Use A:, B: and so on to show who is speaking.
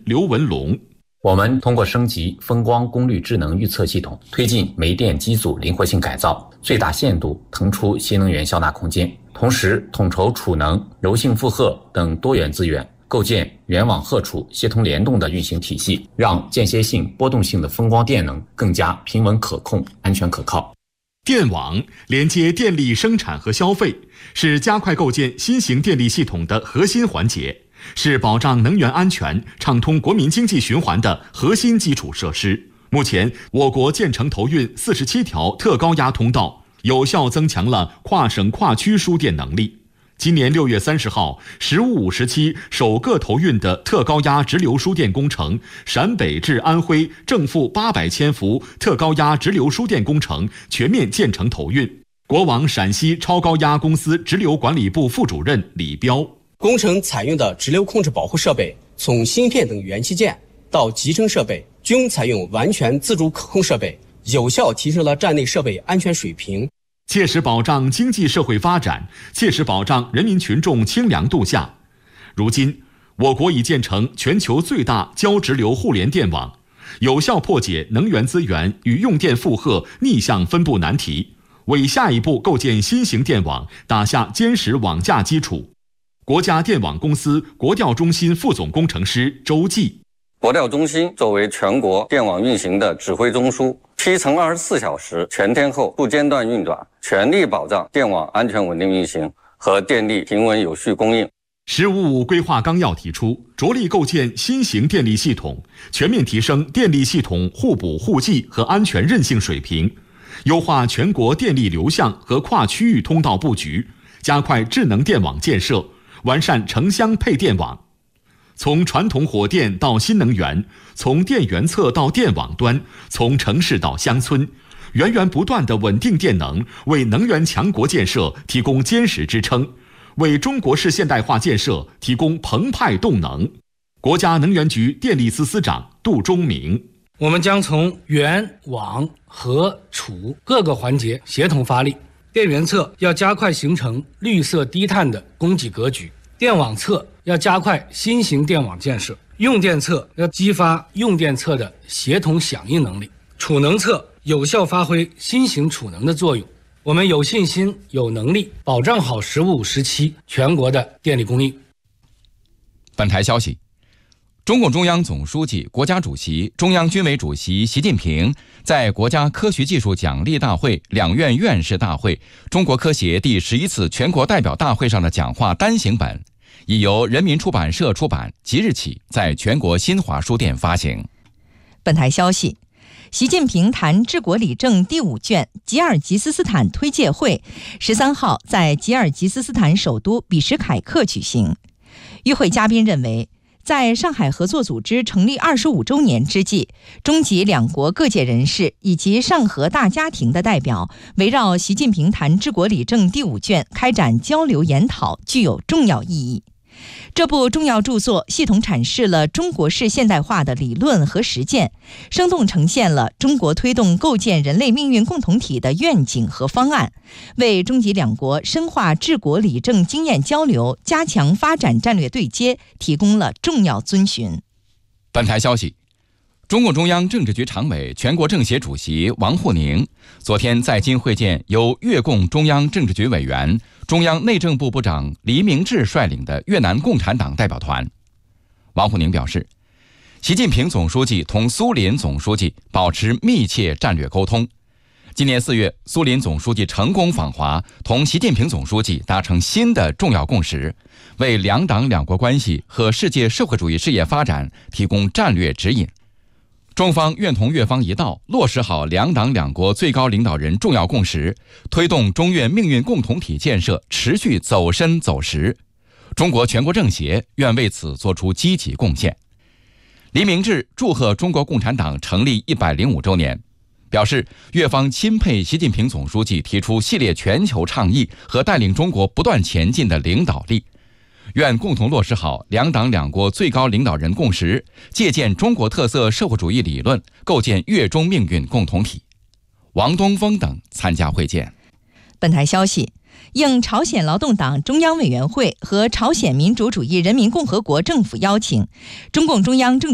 A: 刘文龙。
B: 我们通过升级风光功率智能预测系统，推进煤电机组灵活性改造，最大限度腾出新能源消纳空间，同时统筹储能、柔性负荷等多元资源，构建源网荷储协同联动的运行体系，让间歇性、波动性的风光电能更加平稳可控、安全可靠。
A: 电网连接电力生产和消费，是加快构建新型电力系统的核心环节，是保障能源安全、畅通国民经济循环的核心基础设施。目前，我国建成投运47条特高压通道，有效增强了跨省跨区输电能力。今年6月30号，15-5时期首个投运的特高压直流输电工程陕北至安徽正负800千伏特高压直流输电工程全面建成投运。国网陕西超高压公司直流管理部副主任李彪：
C: 工程采用的直流控制保护设备，从芯片等元器件到集成设备，均采用完全自主可控设备，有效提升了站内设备安全水平，
A: 切实保障经济社会发展，切实保障人民群众清凉度夏。如今，我国已建成全球最大交直流互联电网，有效破解能源资源与用电负荷逆向分布难题，为下一步构建新型电网打下坚实网架基础。国家电网公司国调中心副总工程师周继：
D: 国调中心作为全国电网运行的指挥中枢，7乘24小时全天候不间断运转，全力保障电网安全稳定运行和电力平稳有序供应。
A: “15+5”规划纲要提出，着力构建新型电力系统，全面提升电力系统互补互济和安全韧性水平，优化全国电力流向和跨区域通道布局，加快智能电网建设，完善城乡配电网。从传统火电到新能源，从电源侧到电网端，从城市到乡村，源源不断的稳定电能为能源强国建设提供坚实支撑，为中国式现代化建设提供澎湃动能。国家能源局电力司司长杜忠明：
E: 我们将从源、网、荷、储各个环节协同发力。电源侧要加快形成绿色低碳的供给格局，电网侧要加快新型电网建设，用电侧要激发用电侧的协同响应能力，储能侧有效发挥新型储能的作用。我们有信心、有能力保障好15-5时期全国的电力供应。
F: 本台消息，中共中央总书记、国家主席、中央军委主席习近平在国家科学技术奖励大会、两院院士大会、中国科协第11次全国代表大会上的讲话单行本，已由人民出版社出版，即日起在全国新华书店发行。
G: 本台消息，习近平谈治国理政第5卷吉尔吉斯斯坦推介会13号在吉尔吉斯斯坦首都比什凯克举行。与会嘉宾认为，在上海合作组织成立25周年之际，中吉两国各界人士以及上合大家庭的代表围绕习近平谈治国理政第5卷开展交流研讨，具有重要意义。这部重要著作系统阐释了中国式现代化的理论和实践，生动呈现了中国推动构建人类命运共同体的愿景和方案，为中吉两国深化治国理政经验交流、加强发展战略对接提供了重要遵循。
F: 本台消息，中共中央政治局常委、全国政协主席王沪宁昨天在京会见由越共中央政治局委员、中央内政部部长黎明志率领的越南共产党代表团。王沪宁表示，习近平总书记同苏林总书记保持密切战略沟通。今年4月，苏林总书记成功访华，同习近平总书记达成新的重要共识，为两党两国关系和世界社会主义事业发展提供战略指引。中方愿同越方一道，落实好两党两国最高领导人重要共识，推动中越命运共同体建设持续走深走实。中国全国政协愿为此作出积极贡献。黎明志祝贺中国共产党成立105周年，表示越方钦佩习近平总书记提出系列全球倡议和带领中国不断前进的领导力，愿共同落实好两党两国最高领导人共识，借鉴中国特色社会主义理论，构建越中命运共同体。王东峰等参加会见。
G: 本台消息，应朝鲜劳动党中央委员会和朝鲜民主主义人民共和国政府邀请，中共中央政